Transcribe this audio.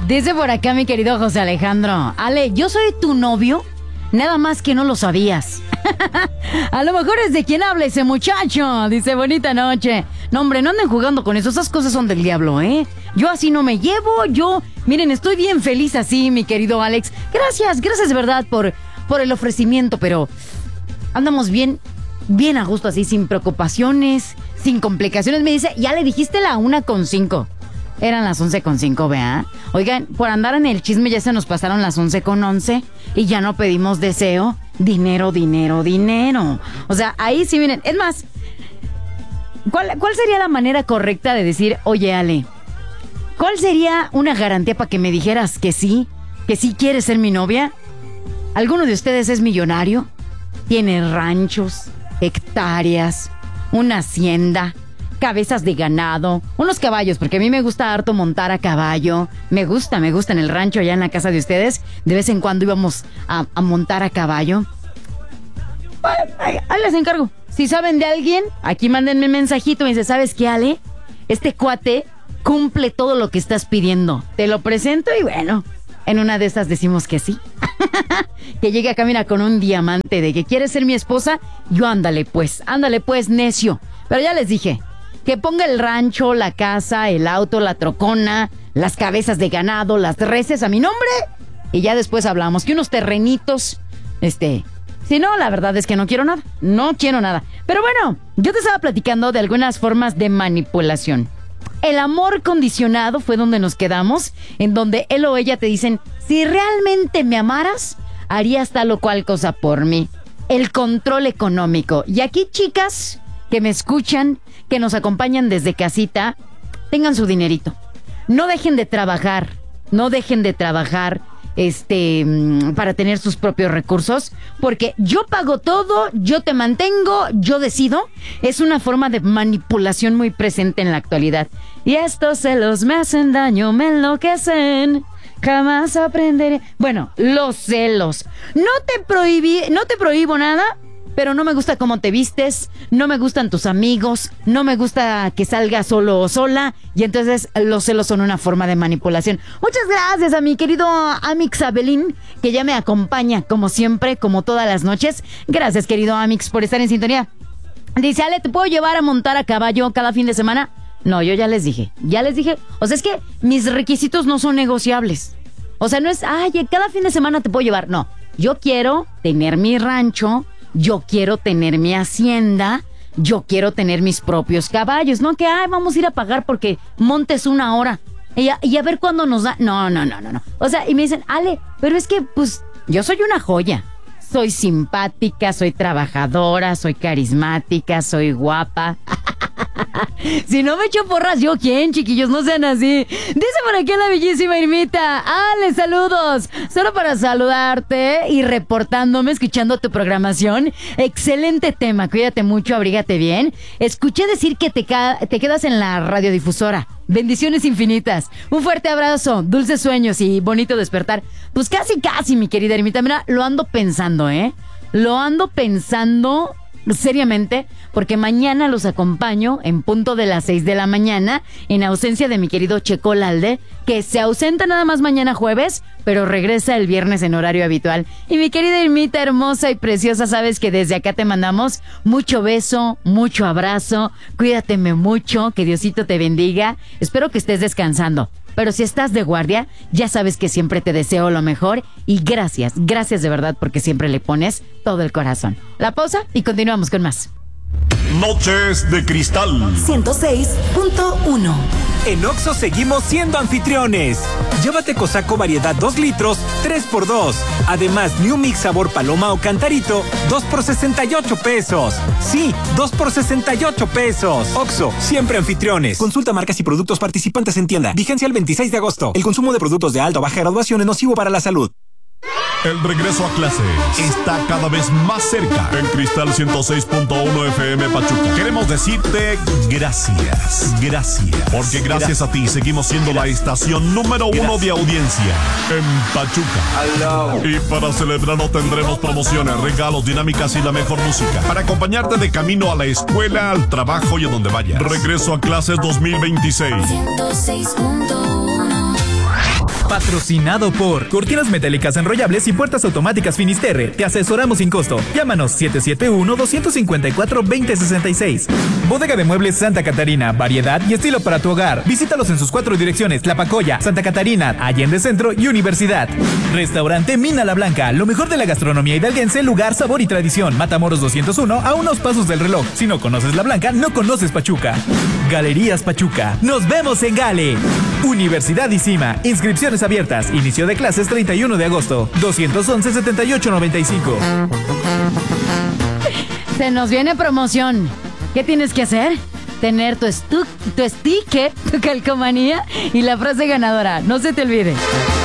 Dice por acá mi querido José Alejandro: Ale, yo soy tu novio, nada más que no lo sabías. A lo mejor es de quien habla ese muchacho. Dice, bonita noche. No, hombre, no anden jugando con eso. Esas cosas son del diablo, ¿eh? Yo así no me llevo. Miren, estoy bien feliz así, mi querido Alex. Gracias de verdad por el ofrecimiento, pero andamos bien a gusto así, sin preocupaciones, sin complicaciones. Me dice, ya le dijiste la 1:05. Eran las 11:05, ¿vea? Oigan, por andar en el chisme ya se nos pasaron las 11:11 y ya no pedimos deseo. Dinero. O sea, ahí sí, miren. Es más, ¿cuál sería la manera correcta de decir, oye, Ale, ¿cuál sería una garantía para que me dijeras que sí quieres ser mi novia? ¿Alguno de ustedes es millonario? ¿Tiene ranchos, hectáreas, una hacienda, cabezas de ganado, unos caballos? Porque a mí me gusta harto montar a caballo. Me gusta en el rancho allá en la casa de ustedes. De vez en cuando íbamos a montar a caballo. Ahí les encargo. Si saben de alguien, aquí mándenme un mensajito y dice, ¿sabes qué, Ale? Este cuate cumple todo lo que estás pidiendo. Te lo presento y bueno, en una de esas decimos que sí. Que llegue acá, mira, con un diamante de que quieres ser mi esposa. Yo ándale pues, necio. Pero ya les dije, que ponga el rancho, la casa, el auto, la trocona, las cabezas de ganado, las reses a mi nombre. Y ya después hablamos que unos terrenitos, si no, la verdad es que no quiero nada. Pero bueno, yo te estaba platicando de algunas formas de manipulación. El amor condicionado fue donde nos quedamos, en donde él o ella te dicen, si realmente me amaras, harías tal o cual cosa por mí. El control económico. Y aquí, chicas que me escuchan, que nos acompañan desde casita, tengan su dinerito. No dejen de trabajar para tener sus propios recursos, porque yo pago todo, yo te mantengo, yo decido. Es una forma de manipulación muy presente en la actualidad. Y estos celos me hacen daño, me enloquecen, jamás aprenderé. Bueno, los celos. No te prohíbo nada, pero no me gusta cómo te vistes, no me gustan tus amigos, no me gusta que salgas solo o sola, y entonces los celos son una forma de manipulación. Muchas gracias a mi querido Amix Abelín, que ya me acompaña como siempre, como todas las noches. Gracias, querido Amix, por estar en sintonía. Dice, Ale, ¿te puedo llevar a montar a caballo cada fin de semana? No, yo ya les dije. O sea, es que mis requisitos no son negociables. O sea, no es, cada fin de semana te puedo llevar. No, yo quiero tener mi rancho, yo quiero tener mi hacienda, yo quiero tener mis propios caballos. No que, vamos a ir a pagar porque montes 1 hora. Y a ver cuándo nos da. No. O sea, y me dicen, Ale, pero es que, pues, yo soy una joya. Soy simpática, soy trabajadora, soy carismática, soy guapa. Si no me echo porras, ¿yo quién, chiquillos? No sean así. Dice por aquí la bellísima Irmita: Ale, saludos. Solo para saludarte y reportándome, escuchando tu programación. Excelente tema, cuídate mucho, abrígate bien. Escuché decir que te quedas en la radiodifusora. Bendiciones infinitas. Un fuerte abrazo, dulces sueños y bonito despertar. Pues casi, mi querida Ermita. Mira, lo ando pensando, Lo ando pensando seriamente, porque mañana los acompaño en punto de las 6 de la mañana, en ausencia de mi querido Checo Lalde, que se ausenta nada más mañana jueves, pero regresa el viernes en horario habitual. Y mi querida Irmita hermosa y preciosa, sabes que desde acá te mandamos mucho beso, mucho abrazo, cuídateme mucho, que Diosito te bendiga, espero que estés descansando. Pero si estás de guardia, ya sabes que siempre te deseo lo mejor y gracias de verdad porque siempre le pones todo el corazón. La pausa y continuamos con más. Noches de Cristal 106.1. En Oxxo seguimos siendo anfitriones. Llévate Cosaco variedad 2 litros, 3x2. Además, New Mix sabor paloma o cantarito, 2 por 68 pesos. Sí, 2 por 68 pesos. Oxxo, siempre anfitriones. Consulta marcas y productos participantes en tienda. Vigencia el 26 de agosto. El consumo de productos de alta o baja graduación es nocivo para la salud. El regreso a clases está cada vez más cerca. En Cristal 106.1 FM Pachuca. Queremos decirte gracias. Porque gracias a ti seguimos siendo la estación número 1 de audiencia en Pachuca. Y para celebrarlo tendremos promociones, regalos, dinámicas y la mejor música para acompañarte de camino a la escuela, al trabajo y a donde vayas. Regreso a clases 2026. 106.1. Patrocinado por Cortinas Metálicas Enrollables y Puertas Automáticas Finisterre. Te asesoramos sin costo. Llámanos 771-254-2066. Bodega de Muebles Santa Catarina. Variedad y estilo para tu hogar. Visítalos en sus 4 direcciones: La Pacoya, Santa Catarina, Allende Centro y Universidad. Restaurante Mina La Blanca. Lo mejor de la gastronomía hidalguense, lugar, sabor y tradición. Matamoros 201, a unos pasos del reloj. Si no conoces La Blanca, no conoces Pachuca. Galerías Pachuca. Nos vemos en Gale. Universidad ICIMA. Inscripciones abiertas. Inicio de clases 31 de agosto. 211-7895. Se nos viene promoción. ¿Qué tienes que hacer? Tener tu sticker, tu calcomanía y la frase ganadora. No se te olvide.